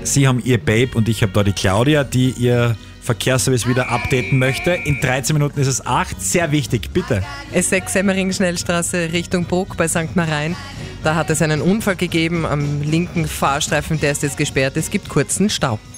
Sie haben ihr Babe und ich habe da die Claudia, die ihr Verkehrsservice wieder updaten möchte. In 13 Minuten ist es 8. Sehr wichtig, bitte. S6 Semmering-Schnellstraße Richtung Bruck bei St. Marien. Da hat es einen Unfall gegeben am linken Fahrstreifen, der ist jetzt gesperrt. Es gibt kurzen Stau.